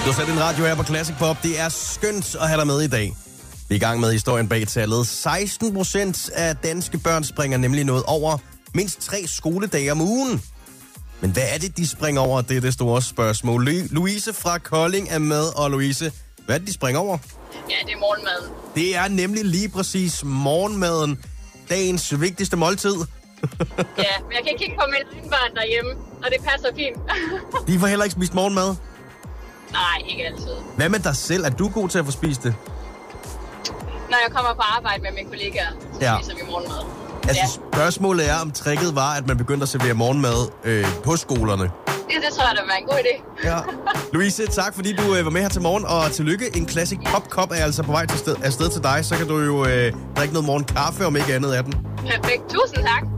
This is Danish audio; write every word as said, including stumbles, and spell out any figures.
Du har sat en radio her på Classic Pop. Det er skønt at have dig med i dag. Vi er i gang med historien bag tallet. seksten procent af danske børn springer nemlig noget over mindst tre skoledage om ugen. Men hvad er det, de springer over? Det er det store spørgsmål. Louise fra Kolding er med, og Louise, hvad er det, de springer over? Ja, det er morgenmaden. Det er nemlig lige præcis morgenmaden. Dagens vigtigste måltid. Ja, men jeg kan ikke kigge på mine børn derhjemme, og det passer fint. De får heller ikke spist morgenmad? Nej, ikke altid. Hvad med dig selv? Er du god til at få spist det? Når jeg kommer på arbejde med mine kollegaer, så ja. spiser vi morgenmad. Altså, ja. Spørgsmålet er, om tricket var, at man begyndte at servere morgenmad øh, på skolerne. Det, det tror jeg, det var en god idé. Ja. Louise, tak fordi du øh, var med her til morgen, og tillykke. En Classic Pop Cup er altså på vej til sted, afsted til dig. Så kan du jo øh, drikke noget morgenkaffe, om ikke andet af den. Perfekt. Tusind tak.